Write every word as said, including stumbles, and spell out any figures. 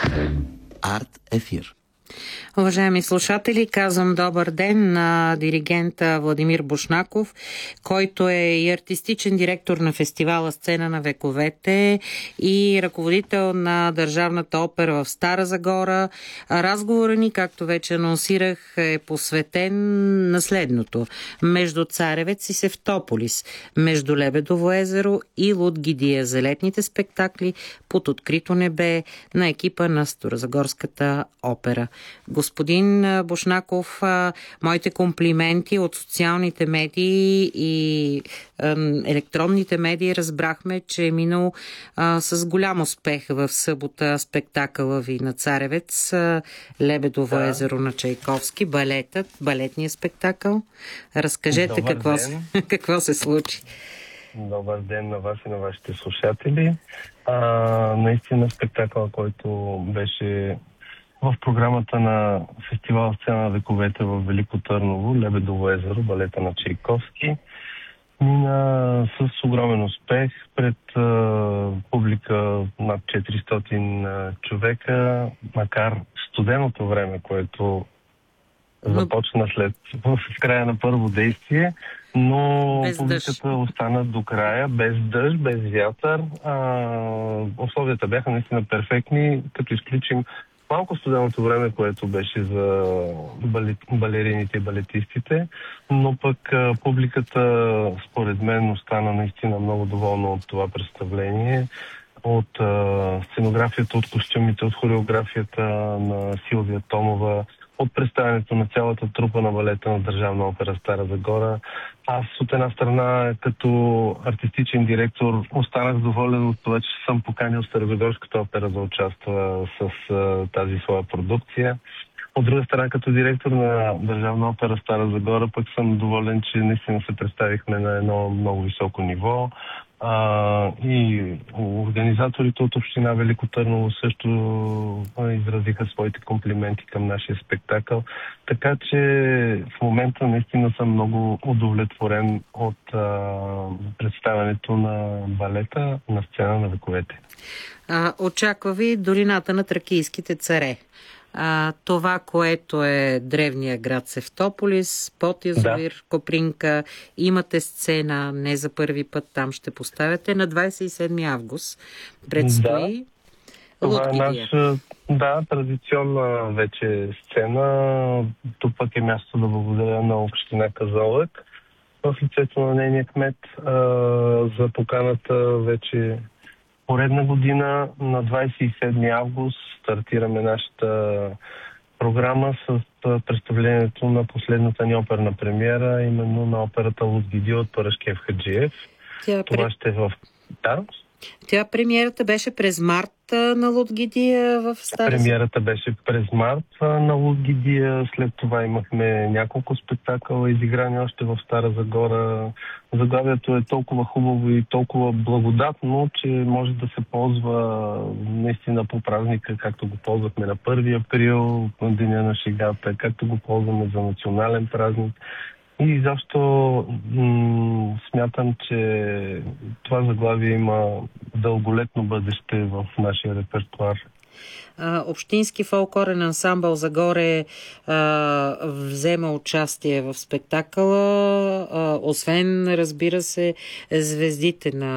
Арт ефир. Уважаеми слушатели, казвам добър ден на диригента Владимир Бушнаков, който е и артистичен директор на фестивала Сцена на вековете и ръководител на Държавната опера в Стара Загора. Разговорът ни, както вече анонсирах, е посветен на следното: между Царевец и Севтополис, между Лебедово езеро и Лудгидия, за летните спектакли под открито небе на екипа на Старозагорската опера. Господин Бушнаков, моите комплименти от социалните медии и електронните медии. Разбрахме, че е минал а, с голям успех в събота спектакъла ви на Царевец, Лебедово да. езеро на Чайковски, балетът, балетният спектакъл. Разкажете какво се, какво се случи. Добър ден на вас и на вашите слушатели. А, наистина спектакъл, който беше в програмата на фестивал Сцена на вековете в Велико Търново, Лебедово езеро, балета на Чайковски, мина с огромен успех пред а, публика над четиристотин а, човека, макар студеното време, което започна след в края на първо действие, но без публиката дъжд. Остана до края, без дъжд, без вятър. А, условията бяха наистина перфектни, като изключим малко студеното време, което беше за балет, балерините и балетистите, но пък а, публиката, според мен, остана наистина много доволна от това представление, от а, сценографията, от костюмите, от хореографията на Силвия Томова, от представянето на цялата трупа на балета на Държавна опера Стара Загора. Аз от една страна, като артистичен директор, останах доволен от това, че съм поканил Старозагорската опера да участва с а, тази своя продукция. От друга страна, като директор на Държавна опера Стара Загора, пък съм доволен, че наистина се представихме на едно много високо ниво. А, и организаторите от община Велико Търново също а, изразиха своите комплименти към нашия спектакъл. Така че в момента наистина съм много удовлетворен от а, представянето на балета на Сцена на вековете. А, очаква ви долината на тракийските царе. А, това, което е древния град Севтополис, под язовир да. Копринка, имате сцена, не за първи път там ще поставяте, на двадесет и седми август предстои да. Лудгидия. Това е наша, да, традиционна вече сцена. Тук пък е място да благодаря на община Казанлък в лицето на нейния кмет а, за поканата. Вече поредна година на двадесет и седми август стартираме нашата програма с представлението на последната ни оперна премиера, именно на операта Лудгидия от Парашкев Хаджиев. Тя Това пред... ще е в... Да? Тя премиерата беше през март на Лудгидия в Стара Загора. Премиерата беше през март на Лудгидия. След това имахме няколко спектакъла, изиграни още в Стара Загора. Заглавието е толкова хубаво и толкова благодатно, че може да се ползва наистина по празника, както го ползвахме на първи април, на Деня на шегата, както го ползваме за национален празник. И защо м- смятам, че това заглавие има дълголетно бъдеще в нашия репертуар. Общински фолклорен ансамбъл Загоре а, взема участие в спектакъла, а, освен, разбира се, звездите на